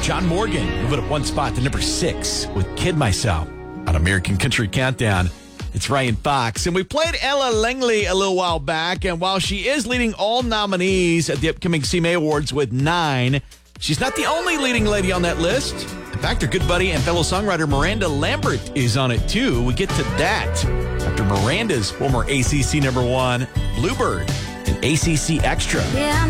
John Morgan moving up one spot to number 6 with Kid Myself on American Country Countdown. It's Ryan Fox. And we played Ella Langley a little while back. And while she is leading all nominees at the upcoming CMA Awards with 9, she's not the only leading lady on that list. In fact, her good buddy and fellow songwriter Miranda Lambert is on it too. We get to that after Miranda's former ACC #1, Bluebird, and ACC Extra. Yeah.